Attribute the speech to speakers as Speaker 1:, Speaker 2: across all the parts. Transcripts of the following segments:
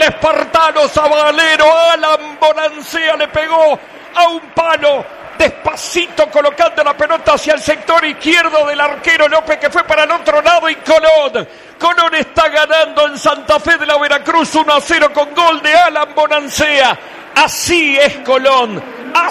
Speaker 1: el espartano sabalero. Alan Bonancea le pegó a un palo, despacito colocando la pelota hacia el sector izquierdo del arquero López, que fue para el otro lado, y Colón está ganando en Santa Fe de la Veracruz 1-0 con gol de Alan Bonancea. Así es Colón,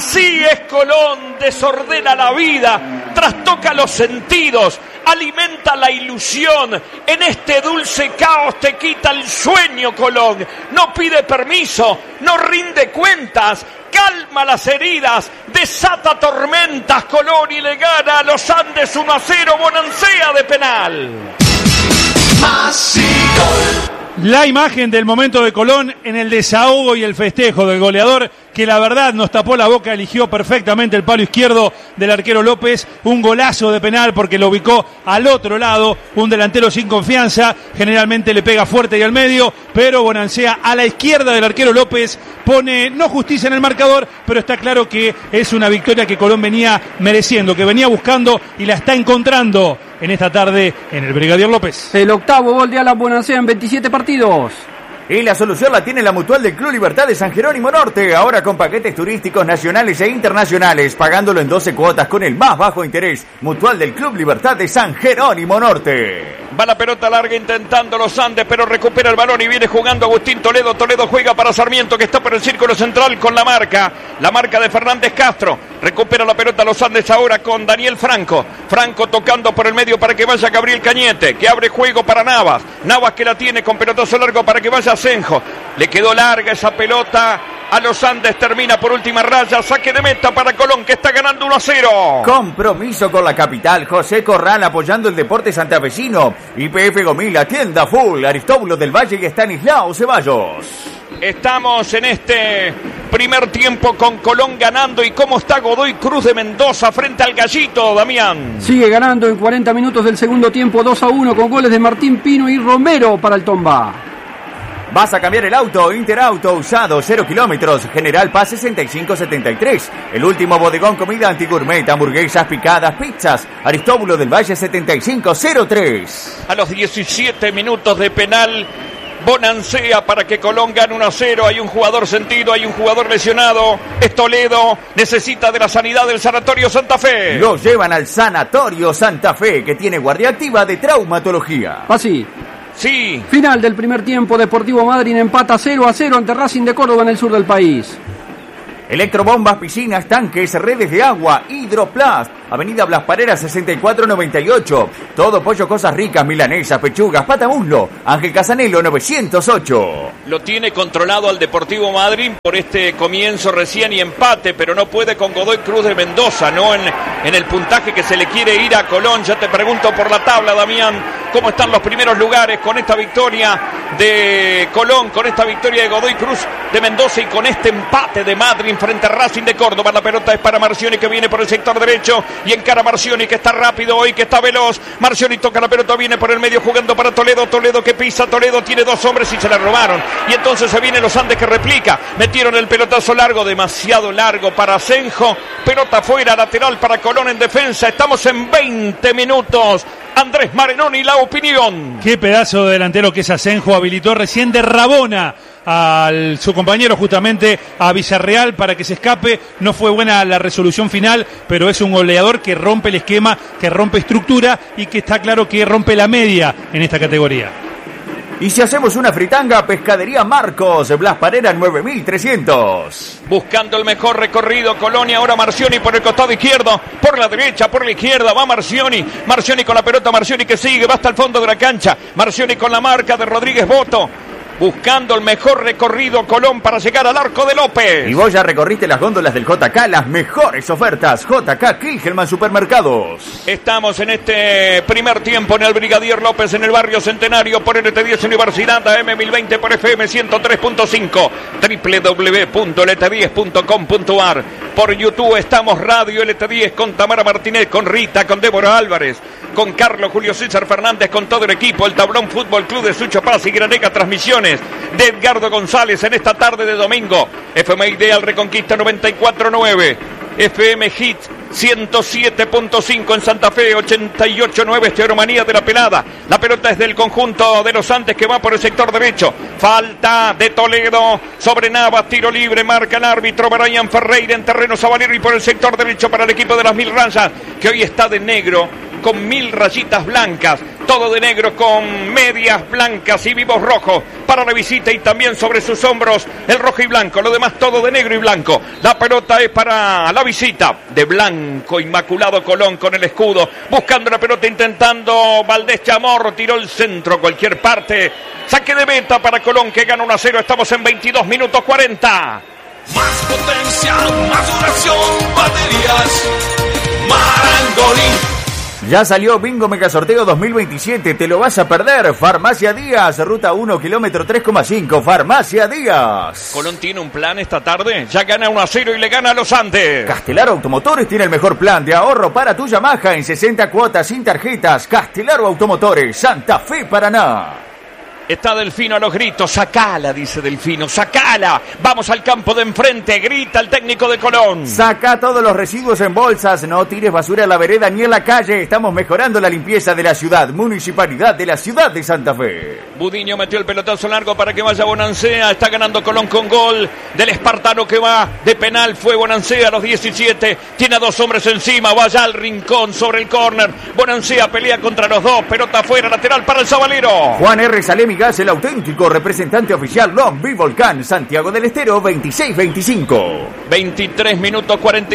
Speaker 1: desordena la vida, trastoca los sentidos, alimenta la ilusión. En este dulce caos te quita el sueño Colón, no pide permiso, no rinde cuentas, calma las heridas, desata tormentas Colón y le gana a los Andes 1-0, Bonancea de penal.
Speaker 2: La imagen del momento de Colón en el desahogo y el festejo del goleador, que la verdad nos tapó la boca, eligió perfectamente el palo izquierdo del arquero López, un golazo de penal porque lo ubicó al otro lado, un delantero sin confianza, generalmente le pega fuerte y al medio, pero Bonancea a la izquierda del arquero López pone no justicia en el marcador, pero está claro que es una victoria que Colón venía mereciendo, que venía buscando y la está encontrando en esta tarde en el Brigadier López.
Speaker 3: El octavo gol de Alan Bonancea en 27 partidos.
Speaker 4: Y la solución la tiene la Mutual del Club Libertad de San Jerónimo Norte, ahora con paquetes turísticos nacionales e internacionales, pagándolo en 12 cuotas con el más bajo interés. Mutual del Club Libertad de San Jerónimo Norte.
Speaker 1: Va la pelota larga intentando los Andes, pero recupera el balón y viene jugando Agustín Toledo. Toledo juega para Sarmiento, que está por el círculo central con la marca de Fernández Castro. Recupera la pelota los Andes ahora con Daniel Franco. Franco tocando por el medio para que vaya Gabriel Cañete, que abre juego para Navas. Navas que la tiene con pelotazo largo para que vaya Senjo. Le quedó larga esa pelota a los Andes, termina por última raya, saque de meta para Colón, que está ganando 1-0.
Speaker 4: Compromiso con la capital, José Corral apoyando el deporte santafesino. YPF Gomila, tienda full, Aristóbulo del Valle y Estanislao Ceballos.
Speaker 1: Estamos en este primer tiempo con Colón ganando. ¿Y cómo está Godoy Cruz de Mendoza frente al Gallito, Damián?
Speaker 3: Sigue ganando en 40 minutos del segundo tiempo 2-1 con goles de Martín Pino y Romero para el Tomba.
Speaker 4: ¿Vas a cambiar el auto? Interauto usado, 0 kilómetros, General Paz 6573. El último bodegón, comida antigourmet, hamburguesas, picadas, pizzas. Aristóbulo del Valle 7503.
Speaker 1: A los 17 minutos de penal, Bonancea para que Colón gane 1-0. Hay un jugador sentido, hay un jugador lesionado. Es Toledo, necesita de la sanidad del Sanatorio Santa Fe.
Speaker 4: Lo llevan al Sanatorio Santa Fe, que tiene guardia activa de traumatología.
Speaker 3: Así.
Speaker 1: Sí.
Speaker 3: Final del primer tiempo, Deportivo Madryn empata 0-0 ante Racing de Córdoba en el sur del país.
Speaker 4: Electrobombas, piscinas, tanques, redes de agua, Hidroplast, Avenida Blas Parera 6498. Todo pollo, cosas ricas, milanesas, pechugas, patamuslo, Ángel Casanelo 908.
Speaker 1: Lo tiene controlado al Deportivo Madryn por este comienzo recién y empate, pero no puede con Godoy Cruz de Mendoza, no en el puntaje que se le quiere ir a Colón. Ya te pregunto por la tabla, Damián, cómo están los primeros lugares con esta victoria de Colón, con esta victoria de Godoy Cruz de Mendoza y con este empate de Madryn frente a Racing de Córdoba. La pelota es para Marcioni, que viene por el sector derecho y encara Marcioni, que está rápido hoy, que está veloz. Marcioni toca la pelota, viene por el medio jugando para Toledo. Toledo que pisa, Toledo tiene dos hombres y se la robaron. Y entonces se vienen los Andes, que replica. Metieron el pelotazo largo, demasiado largo para Senjo. Pelota fuera, lateral para Colón en defensa. Estamos en 20 minutos. Andrés Marenoni, la opinión.
Speaker 2: Qué pedazo de delantero que es Asenjo, habilitó recién de Rabona a su compañero justamente a Villarreal para que se escape. No fue buena la resolución final, pero es un goleador que rompe el esquema, que rompe estructura y que está claro que rompe la media en esta categoría.
Speaker 4: Y si hacemos una fritanga, Pescadería Marcos, Blas Parera 9300.
Speaker 1: Buscando el mejor recorrido, Colonia, ahora Marcioni por el costado izquierdo, por la derecha, por la izquierda, va Marcioni. Marcioni con la pelota, Marcioni que sigue, va hasta el fondo de la cancha. Marcioni con la marca de Rodríguez Boto. Buscando el mejor recorrido, Colón, para llegar al arco de López.
Speaker 4: Y vos ya recorriste las góndolas del JK, las mejores ofertas. JK Kilgelman Supermercados.
Speaker 1: Estamos en este primer tiempo en el Brigadier López, en el barrio Centenario, por LT10 Universidad, AM1020 por FM 103.5, www.lt10.com.ar. Por YouTube estamos Radio LT10 con Tamara Martínez, con Rita, con Débora Álvarez, con Carlos Julio César Fernández, con todo el equipo. El Tablón Fútbol Club de Sucho Paz y Granega Transmisiones de Edgardo González en esta tarde de domingo. FM Ideal Reconquista 94.9. FM Hit 107.5 en Santa Fe, 88.9 Esteromanía de la Pelada. La pelota es del conjunto de los Andes que va por el sector derecho. Falta de Toledo sobre Navas, tiro libre, marca el árbitro Brian Ferreira en terreno sabalero y por el sector derecho para el equipo de las 1000 rayas, que hoy está de negro con 1000 rayitas blancas, todo de negro con medias blancas y vivos rojos para la visita y también sobre sus hombros el rojo y blanco, lo demás todo de negro y blanco. La pelota es para la visita de blanco, inmaculado Colón con el escudo, buscando la pelota, intentando Valdés Chamorro, tiró el centro, cualquier parte, saque de meta para Colón que gana 1-0, estamos en 22 minutos 40.
Speaker 5: Más potencia, más duración, baterías, Marangoni.
Speaker 4: Ya salió Bingo Mega Sorteo 2027, te lo vas a perder. Farmacia Díaz, ruta 1, kilómetro 3,5, Farmacia Díaz.
Speaker 1: Colón tiene un plan esta tarde, ya gana 1-0 y le gana a los Andes.
Speaker 4: Castelaro Automotores tiene el mejor plan de ahorro para tu Yamaha en 60 cuotas sin tarjetas. Castelaro Automotores, Santa Fe, Paraná.
Speaker 1: Está Delfino a los gritos, sacala, dice Delfino, sacala, vamos al campo de enfrente, grita el técnico de Colón.
Speaker 4: Saca todos los residuos en bolsas, no tires basura en la vereda ni en la calle, estamos mejorando la limpieza de la ciudad, Municipalidad de la Ciudad de Santa Fe.
Speaker 1: Budiño metió el pelotazo largo para que vaya Bonancea, está ganando Colón con gol del espartano que va de penal, fue Bonancea a los 17, tiene a dos hombres encima, vaya al rincón sobre el córner, Bonancea pelea contra los dos, pelota afuera, lateral para el sabalero.
Speaker 4: Juan R. Salemi Gas, el auténtico representante oficial Long Beach Volcán, Santiago del Estero, 26-25.
Speaker 1: 23 minutos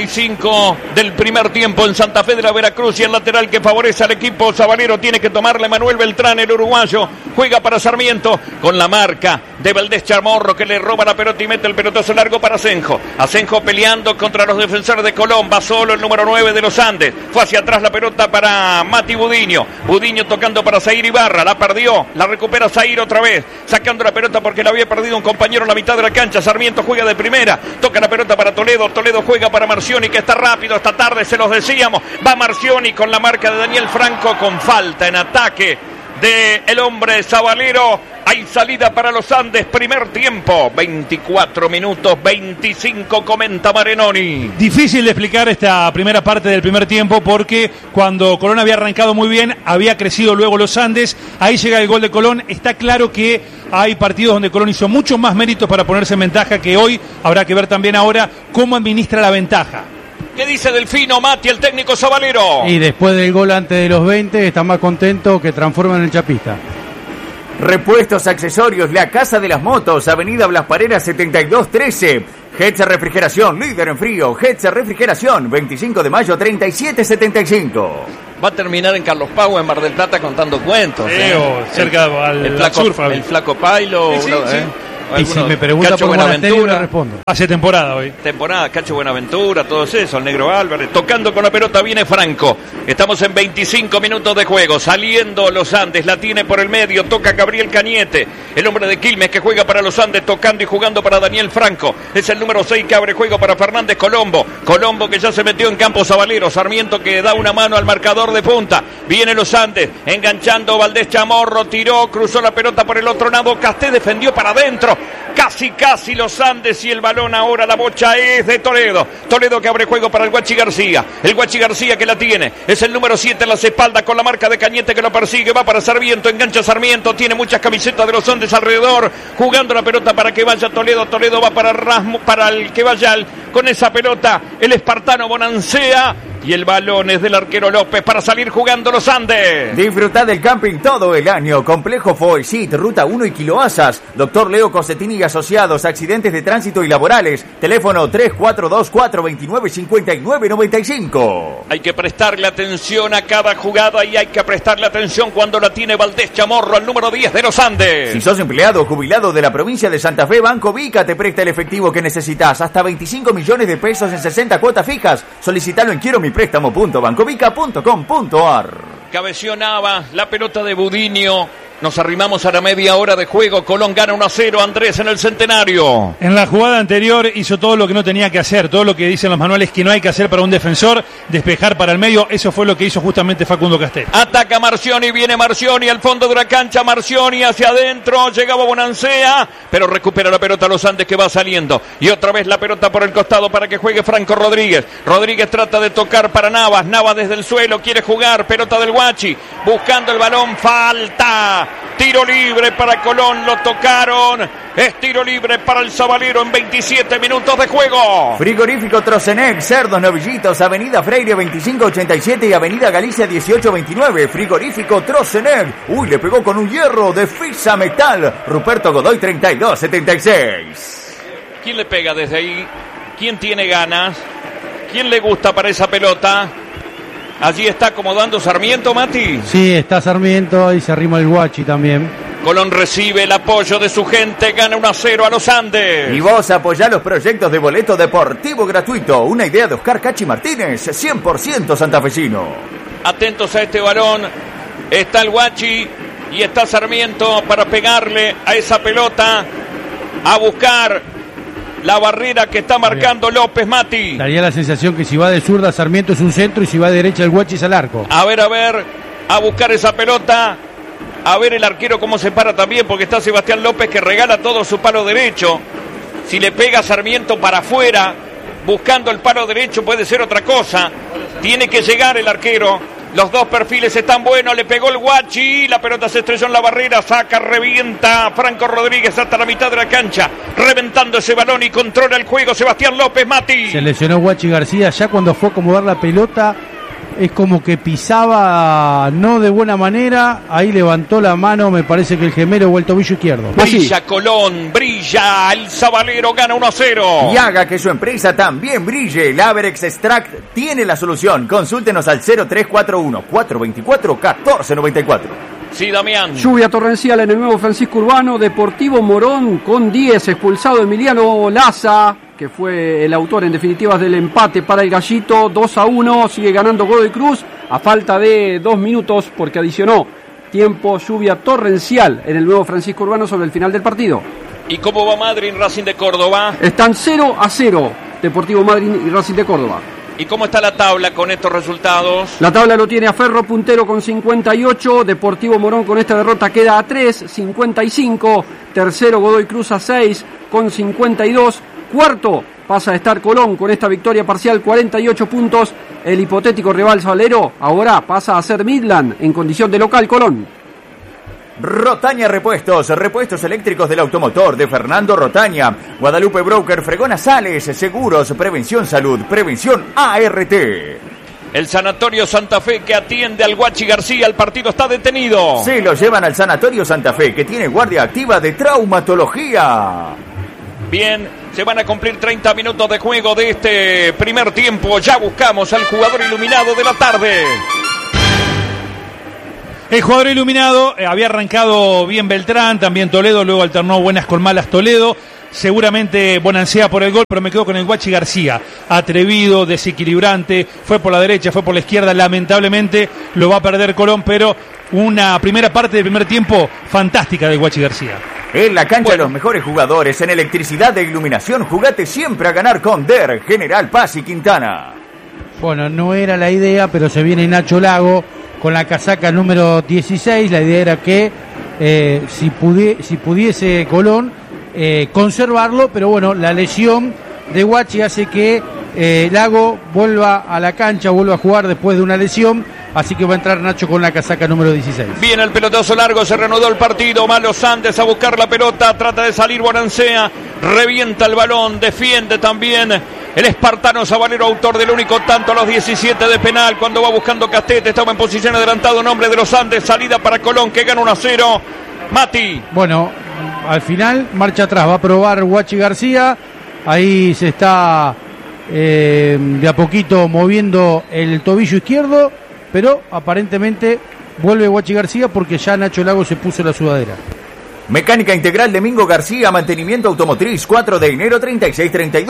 Speaker 1: 45 del primer tiempo en Santa Fe de la Veracruz y el lateral que favorece al equipo sabalero tiene que tomarle Manuel Beltrán, el uruguayo, juega para Sarmiento con la marca de Valdés Chamorro que le roba la pelota y mete el pelotazo largo para Asenjo. Asenjo peleando contra los defensores de Colón, va solo el número 9 de los Andes, fue hacia atrás la pelota para Mati Budiño, Budiño tocando para Zair Ibarra, la perdió, la recupera Zair otra vez, sacando la pelota porque la había perdido un compañero en la mitad de la cancha. Sarmiento juega de primera, toca la pelota para Toledo, Toledo juega para Marcioni que está rápido esta tarde, se los decíamos, va Marcioni con la marca de Daniel Franco con falta en ataque de el hombre sabalero. Hay salida para los Andes, primer tiempo, 24 minutos 25, comenta Marenoni.
Speaker 2: Difícil de explicar esta primera parte del primer tiempo porque cuando Colón había arrancado muy bien, había crecido luego los Andes, ahí llega el gol de Colón, está claro que hay partidos donde Colón hizo mucho más méritos para ponerse en ventaja que hoy, habrá que ver también ahora cómo administra la ventaja.
Speaker 1: ¿Qué dice Delfino Mati, el técnico sabalero?
Speaker 6: Y después del gol antes de los 20 está más contento que transforman el Chapista.
Speaker 4: Repuestos, accesorios, la Casa de las Motos, Avenida Blas Parera 7213. Hetzer Refrigeración, líder en frío. Hetzer Refrigeración, 25 de mayo 3775.
Speaker 1: Va a terminar en Carlos Pau, en Mar del Plata, contando cuentos.
Speaker 2: Cerca al
Speaker 1: el flaco Pailo.
Speaker 2: Sí,
Speaker 1: sí.
Speaker 6: Y si me pregunta por Buenaventura, le respondo.
Speaker 2: Hace temporada hoy.
Speaker 1: Temporada, Cacho Buenaventura, todos esos, el Negro Álvarez. Tocando con la pelota viene Franco. Estamos en 25 minutos de juego. Saliendo los Andes, la tiene por el medio. Toca Gabriel Cañete, el hombre de Quilmes que juega para los Andes, tocando y jugando para Daniel Franco. Es el número 6 que abre juego para Fernández Colombo. Colombo que ya se metió en campo sabalero. Sarmiento que da una mano al marcador de punta. Viene los Andes, enganchando Valdés Chamorro, tiró, cruzó la pelota por el otro lado. Casté defendió para adentro. Casi los Andes y el balón ahora, la bocha es de Toledo. Toledo que abre juego para el Guachi García. El Guachi García que la tiene. Es el número 7 en las espaldas con la marca de Cañete que lo persigue. Va para Sarmiento, engancha Sarmiento. Tiene muchas camisetas de los Andes alrededor. Jugando la pelota para que vaya Toledo. Toledo va para Rasmus, para el que vaya con esa pelota. El espartano Bonancea. Y el balón es del arquero López para salir jugando los Andes.
Speaker 4: Disfrutad del camping todo el año. Complejo Foesit, Ruta 1 y Kiloasas. Doctor Leo Cosetini y Asociados. Accidentes de tránsito y laborales. Teléfono 3424295995.
Speaker 1: Hay que prestarle atención a cada jugada y hay que prestarle atención cuando la tiene Valdés Chamorro, el número 10 de los Andes.
Speaker 4: Si sos empleado o jubilado de la provincia de Santa Fe, Banco Vica te presta el efectivo que necesitas. Hasta 25 millones de pesos en 60 cuotas fijas. Solicitalo en Quiero Mi Préstamo.bancovica.com.ar.
Speaker 1: Cabecionaba la pelota de Budiño Nos arrimamos a la media hora de juego. Colón gana 1-0. Andrés en el Centenario.
Speaker 2: En la jugada anterior hizo todo lo que no tenía que hacer, todo lo que dicen los manuales que no hay que hacer para un defensor, despejar para el medio. Eso fue lo que hizo justamente Facundo Castel.
Speaker 1: Ataca Marcioni, viene Marcioni al fondo de la cancha. Marcioni hacia adentro, llegaba Bonancea, pero recupera la pelota Los Andes que va saliendo. Y otra vez la pelota por el costado para que juegue Franco Rodríguez. Rodríguez trata de tocar para Navas. Navas desde el suelo quiere jugar. Pelota del Guachi, buscando el balón. Falta. Tiro libre para Colón, lo tocaron. Es tiro libre para el Sabalero en 27 minutos de juego.
Speaker 4: Frigorífico Trocenec, Cerdos Novillitos, Avenida Freire 2587 y Avenida Galicia 1829. Frigorífico Trocenec. Uy, le pegó con un hierro de Fisa Metal. Ruperto Godoy 3276.
Speaker 1: ¿Quién le pega desde ahí? ¿Quién tiene ganas? ¿Quién le gusta para esa pelota? Allí está acomodando Sarmiento, Mati.
Speaker 6: Sí, está Sarmiento y se arrima el Guachi también.
Speaker 1: Colón recibe el apoyo de su gente, gana 1-0 a Los Andes.
Speaker 4: Y vos apoyá los proyectos de boleto deportivo gratuito. Una idea de Oscar Cachi Martínez, 100% santafesino.
Speaker 1: Atentos a este balón. Está el Guachi y está Sarmiento para pegarle a esa pelota. A buscar la barrera que está marcando López, Mati.
Speaker 6: Daría la sensación que si va de zurda Sarmiento es un centro y si va de derecha el Guachi es al arco.
Speaker 1: A ver, a buscar esa pelota. A ver el arquero cómo se para también, porque está Sebastián López que regala todo su palo derecho. Si le pega Sarmiento para afuera, buscando el palo derecho, puede ser otra cosa. Tiene que llegar el arquero. Los dos perfiles están buenos, le pegó el Guachi, la pelota se estrelló en la barrera, saca, revienta Franco Rodríguez hasta la mitad de la cancha, reventando ese balón y controla el juego Sebastián López, Mati.
Speaker 6: Se lesionó Guachi García, ya cuando fue a acomodar la pelota, es como que pisaba no de buena manera, ahí levantó la mano, me parece que el gemelo o el tobillo izquierdo.
Speaker 1: Brilla Colón, brilla, el Sabalero gana 1-0.
Speaker 4: Y haga que su empresa también brille. El Averex Extract tiene la solución. Consúltenos al 0341-424-1494.
Speaker 1: Sí, Damián.
Speaker 3: Lluvia torrencial en el nuevo Francisco Urbano. Deportivo Morón con 10. Expulsado Emiliano Laza, que fue el autor en definitivas del empate para el Gallito. 2-1. Sigue ganando Godoy Cruz a falta de 2 minutos porque adicionó tiempo. Lluvia torrencial en el nuevo Francisco Urbano sobre el final del partido.
Speaker 1: ¿Y cómo va Madrid Racing de Córdoba?
Speaker 3: Están 0-0 Deportivo Madrid y Racing de Córdoba.
Speaker 1: ¿Y cómo está la tabla con estos resultados?
Speaker 3: La tabla lo tiene a Ferro puntero con 58, Deportivo Morón con esta derrota queda a 3, 55, tercero Godoy Cruz a 6 con 52, cuarto pasa a estar Colón con esta victoria parcial, 48 puntos, el hipotético rival Sabalero ahora pasa a ser Midland en condición de local Colón.
Speaker 4: Rotaña Repuestos, repuestos eléctricos del automotor de Fernando Rotaña. Guadalupe Broker, Fregona Sales, Seguros, Prevención Salud, Prevención ART.
Speaker 1: El Sanatorio Santa Fe que atiende al Guachi García, el partido está detenido.
Speaker 4: Se lo llevan al Sanatorio Santa Fe que tiene guardia activa de traumatología.
Speaker 1: Bien, se van a cumplir 30 minutos de juego de este primer tiempo. Ya buscamos al jugador iluminado de la tarde.
Speaker 2: El jugador iluminado, había arrancado bien Beltrán, también Toledo, luego alternó buenas con malas Toledo, seguramente Bonancea por el gol, pero me quedo con el Guachi García, atrevido, desequilibrante, fue por la derecha, fue por la izquierda, lamentablemente lo va a perder Colón, pero una primera parte del primer tiempo fantástica del Guachi García.
Speaker 4: En la cancha los mejores jugadores, en electricidad de iluminación, jugate siempre a ganar con DER, General Paz y Quintana.
Speaker 6: Bueno, no era la idea, pero se viene Nacho Lago con la casaca número 16, la idea era que si pudiese Colón conservarlo, pero bueno, la lesión de Guachi hace que Lago vuelva a la cancha, vuelva a jugar después de una lesión, así que va a entrar Nacho con la casaca número 16.
Speaker 1: Viene el pelotazo largo, se reanudó el partido, Malos Andes a buscar la pelota, trata de salir Bonancea, revienta el balón, defiende también el espartano Sabalero, autor del único tanto a los 17 de penal, cuando va buscando Castete, estaba en posición adelantado, nombre de los Andes, salida para Colón que gana 1-0. Mati.
Speaker 6: Bueno, al final, marcha atrás, va a probar Guachi García, ahí se está de a poquito moviendo el tobillo izquierdo, pero aparentemente vuelve Guachi García porque ya Nacho Lago se puso la sudadera.
Speaker 4: Mecánica Integral de Mingo García, mantenimiento automotriz, 4 de enero 3632.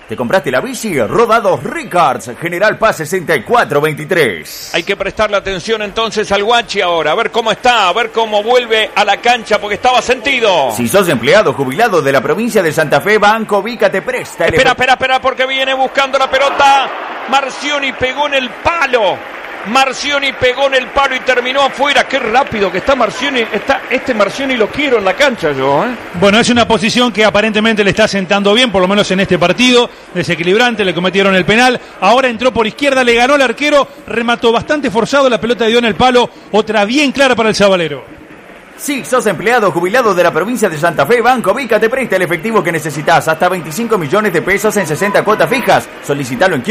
Speaker 4: ¿Te compraste la bici? Rodados Ricards, General Paz 6423.
Speaker 1: Hay que prestarle atención entonces al Guachi ahora, a ver cómo está, a ver cómo vuelve a la cancha porque estaba sentido.
Speaker 4: Si sos empleado jubilado de la provincia de Santa Fe, Banco Vica te presta.
Speaker 1: Espera, porque viene buscando la pelota. Marcioni pegó en el palo. Marcioni pegó en el palo y terminó afuera. Qué rápido que está Marcioni. Este Marcioni lo quiero en la cancha yo, ¿eh?
Speaker 2: Bueno, es una posición que aparentemente le está sentando bien, por lo menos en este partido. Desequilibrante, le cometieron el penal. Ahora entró por izquierda, le ganó el arquero. Remató bastante forzado, la pelota dio en el palo. Otra bien clara para el Sabalero.
Speaker 4: Si sos empleado jubilado de la provincia de Santa Fe, Banco Vica te presta el efectivo que necesitas, hasta 25 millones de pesos en 60 cuotas fijas. Solicitalo en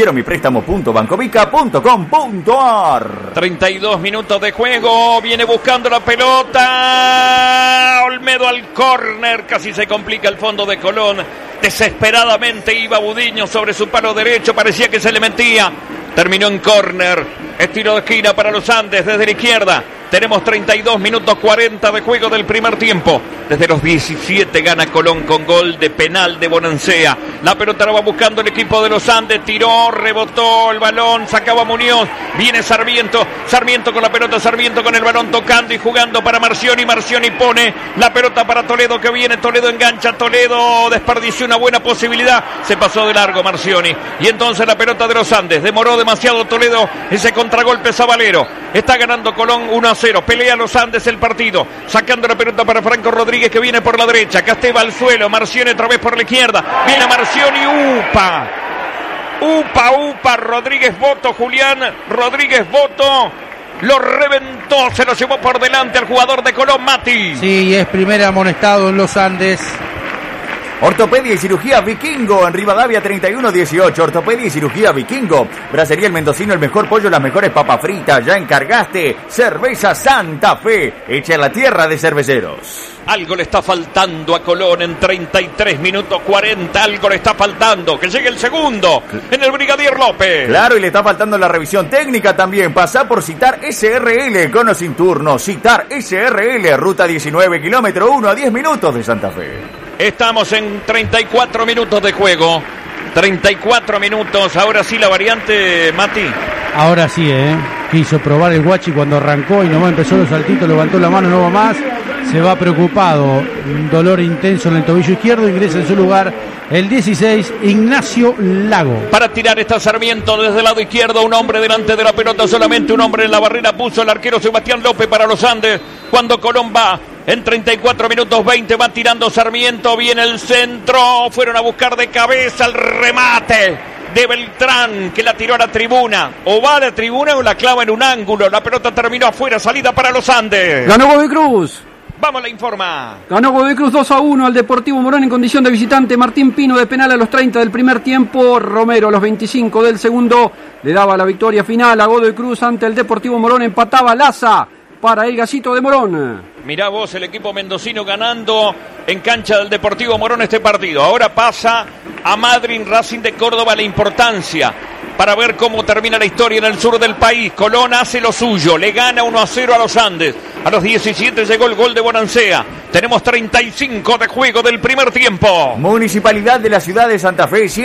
Speaker 4: quieromiprestamo.bancovica.com.ar.
Speaker 1: 32 minutos de juego, viene buscando la pelota. Olmedo al córner, casi se complica el fondo de Colón. Desesperadamente iba Budiño sobre su palo derecho, parecía que se le metía. Terminó en córner, es tiro de esquina para los Andes desde la izquierda. Tenemos 32 minutos 40 de juego del primer tiempo. Desde los 17 gana Colón con gol de penal de Bonancea. La pelota la va buscando el equipo de los Andes. Tiró, rebotó el balón, sacaba Muñoz. Viene Sarmiento. Sarmiento con la pelota, Sarmiento con el balón tocando y jugando para Marcioni. Marcioni pone la pelota para Toledo que viene. Toledo engancha. Toledo desperdició una buena posibilidad. Se pasó de largo Marcioni. Y entonces la pelota de los Andes. Demoró demasiado Toledo. Ese contragolpe Sabalero. Está ganando Colón 1-0. Pelea los Andes el partido. Sacando la pelota para Franco Rodríguez que viene por la derecha. Casteva al suelo. Marcioni otra vez por la izquierda. Viene Marcioni. Upa. Rodríguez Boto. Julián Rodríguez Boto. Lo reventó. Se lo llevó por delante al jugador de Colón, Mati.
Speaker 6: Sí, es primer amonestado en los Andes.
Speaker 4: Ortopedia y cirugía Vikingo en Rivadavia 3118. Ortopedia y cirugía Vikingo. Bracería El Mendocino, el mejor pollo, las mejores papas fritas. Ya encargaste. Cerveza Santa Fe, hecha en la tierra de cerveceros.
Speaker 1: Algo le está faltando a Colón en 33 minutos 40. Algo le está faltando. Que llegue el segundo en el Brigadier López.
Speaker 4: Claro, y le está faltando la revisión técnica también. Pasá por Citar SRL con o sin turno. Citar SRL, ruta 19, kilómetro 1 a 10 minutos de Santa Fe.
Speaker 1: Estamos en 34 minutos de juego. 34 minutos. Ahora sí la variante, Mati.
Speaker 6: Ahora sí, quiso probar el Guachi cuando arrancó y nomás empezó los saltitos, levantó la mano, no va más. Se va preocupado, un dolor intenso en el tobillo izquierdo. Ingresa en su lugar el 16, Ignacio Lago.
Speaker 1: Para tirar está Sarmiento desde el lado izquierdo. Un hombre delante de la pelota, solamente un hombre en la barrera. Puso el arquero Sebastián López para los Andes. Cuando Colón va en 34 minutos 20, va tirando Sarmiento. Viene el centro. Fueron a buscar de cabeza el remate de Beltrán, que la tiró a la tribuna. O va a la tribuna o la clava en un ángulo. La pelota terminó afuera, salida para los Andes.
Speaker 3: Ganó Godoy Cruz.
Speaker 1: Vamos, la informa.
Speaker 3: Ganó Godoy Cruz 2-1 al Deportivo Morón en condición de visitante. Martín Pino de penal a los 30 del primer tiempo. Romero a los 25 del segundo. Le daba la victoria final a Godoy Cruz ante el Deportivo Morón. Empataba Laza para el Gallito de Morón.
Speaker 1: Mirá vos, el equipo mendocino ganando en cancha del Deportivo Morón este partido. Ahora pasa a Madryn Racing de Córdoba la importancia para ver cómo termina la historia en el sur del país. Colón hace lo suyo, le gana 1-0 a los Andes. A los 17 llegó el gol de Bonancea. Tenemos 35 de juego del primer tiempo.
Speaker 4: Municipalidad de la ciudad de Santa Fe.